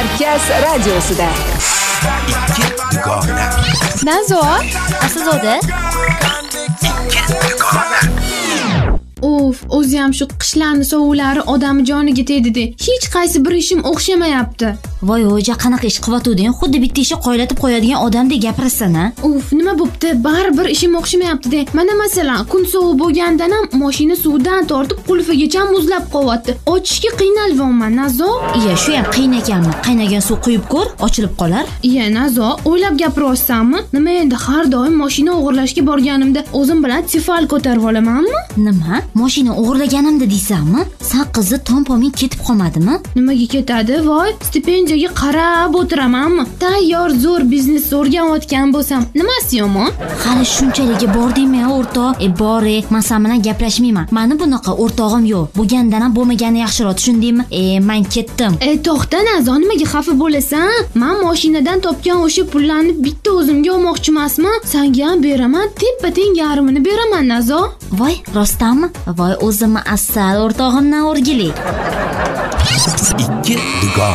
Markaz radiosida. Ikki dugona. Nazo, Aslzoda. Uf, o'zi ham shu qishlarning sovuqlari odam joniga tegdi-de. Hech qaysi bir ishim o'xshamayapti. Voy o'ja qanaqa ish qilyotganding? Xuddi bitta ishni qo'ylatib qo'yadigan odamdek gapirasan-a? Uf, nima bo'pti? Baribir ishim o'xshamayapti-de. Mana masalan, kun sovuq bo'lgandan ham mashina suvdan tortib qulfigacha muzlab qo'yapti. Ochishga qiynalyapman, Nazo. Iya, shu ham qiyin ekanmi? Qaynagan suv quyib ko'r, ochilib qolar. Iya, Nazo, o'ylab gapiryapsanmi? Nima endi har doim mashina o'g'irlashga borganimda o'zim bilan tifal ko'tarib olamanmi? Nima? Mashina o'g'irlaganimda deysanmi? San qizni tompomin ketib qolmadimi? Nimaga ketadi? Voy, stipendiyaga qarab o'tiramanmi? Tayyor zo'r biznes o'rganayotgan bo'lsam, nimasi yomon? Hali shunchaligiga bordingmi, o'rtoq? Bor-e, men sen bilan gaplashmayman. Meni bunaqa o'rtog'im yo'q. Bo'lgandan ham bo'lmagani yaxshiroq, tushundingmi? Men ketdim. To'xta Nazo, nimaga xafa bo'lasan? Men mashinadan topgan o'sha pullarni bitta o'zimga olmoqchi emasman. Senga ham beraman, teppa-teng yarmini beraman, Nazo. Voy, rostdanmi? Voy, o'zimni asal o'rtog'imdan o'rgilik. Ikki dugona.